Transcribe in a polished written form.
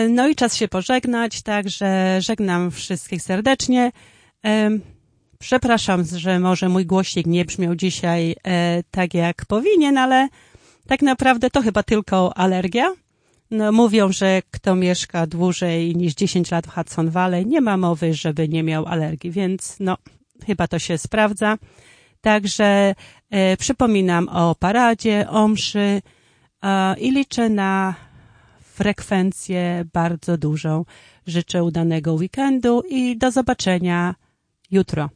No i czas się pożegnać, także żegnam wszystkich serdecznie. Przepraszam, że może mój głośnik nie brzmiał dzisiaj tak jak powinien, ale tak naprawdę to chyba tylko alergia. No, mówią, że kto mieszka dłużej niż 10 lat w Hudson Valley, nie ma mowy, żeby nie miał alergii, więc no, chyba to się sprawdza. Także przypominam o paradzie, o mszy i liczę na frekwencję bardzo dużą. Życzę udanego weekendu i do zobaczenia jutro.